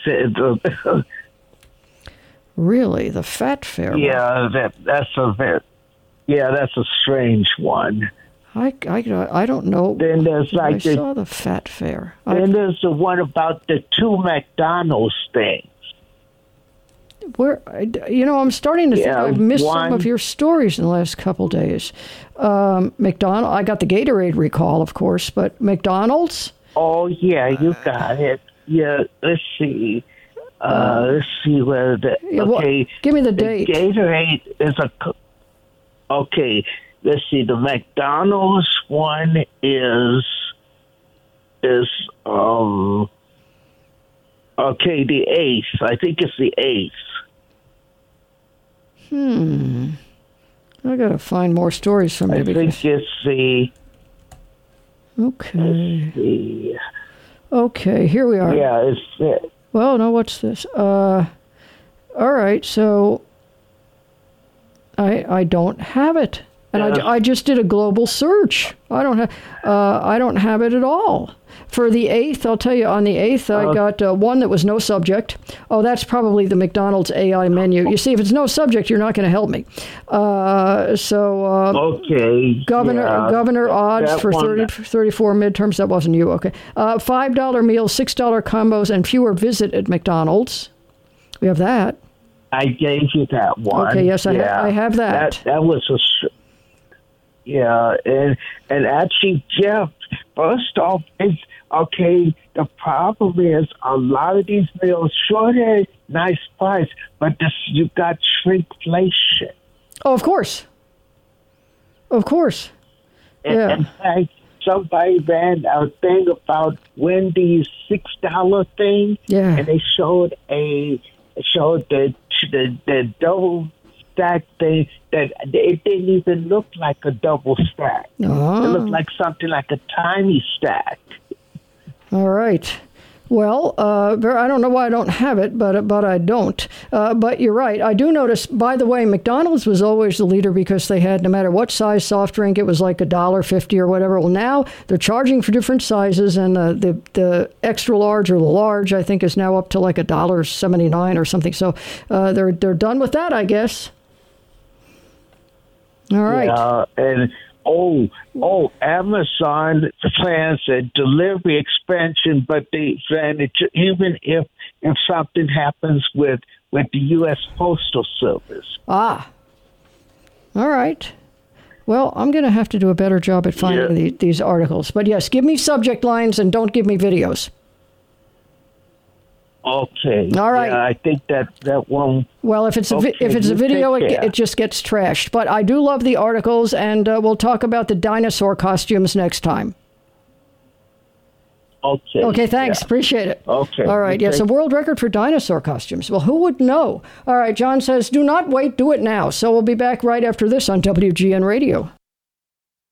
Really, the Fat Fair? Yeah, that's a strange one. I don't know. Then there's I saw the Fat Fair. Then there's the one about the 2 McDonald's things. I'm starting to think I've missed some of your stories in the last couple days. McDonald, I got the Gatorade recall, of course, but McDonald's? Oh, yeah, you got it. Yeah, let's see. Let's see where give me the date. Gatorade is okay. Let's see. The McDonald's one is the 8th. I think it's the 8th. I gotta find more stories from you. I think it's the. Okay. Okay, here we are. Yeah, it's it. Well, no, what's this? All right, so I don't have it, and I just did a global search. I don't have it at all. For the 8th, I'll tell you, on the 8th, I got one that was no subject. Oh, that's probably the McDonald's AI menu. You see, if it's no subject, you're not going to help me. Okay. Governor odds for 34 midterms. That wasn't you. Okay. $5 meals, $6 combos, and fewer visit at McDonald's. We have that. I gave you that one. Okay, yes, I have that. That was and actually, Jeff, first off, the problem is a lot of these meals, sure, they're nice price, but you got shrinkflation. Oh, of course. Of course. Yeah. In fact, somebody ran a thing about Wendy's $6 thing, and they showed the double stack thing that it didn't even look like a double stack. Oh. It looked like something like a tiny stack. All right. Well, I don't know why I don't have it, but I don't. But you're right. I do notice, by the way, McDonald's was always the leader because they had, no matter what size soft drink, it was like $1.50 or whatever. Well, now they're charging for different sizes, and the extra large or the large, I think, is now up to like $1.79 or something. So they're done with that, I guess. All right. Yeah, and Amazon plans a delivery expansion, but they plan it even if something happens with the U.S. Postal Service. Ah. All right. Well, I'm going to have to do a better job at finding these articles. But yes, give me subject lines and don't give me videos. Okay. All right. Yeah, I think that one. Well, if it's a video, it just gets trashed. But I do love the articles, and we'll talk about the dinosaur costumes next time. Okay. Okay, thanks. Yeah. Appreciate it. Okay. All right. Yes, a world record for dinosaur costumes. Well, who would know? All right, John says, do not wait, do it now. So we'll be back right after this on WGN Radio.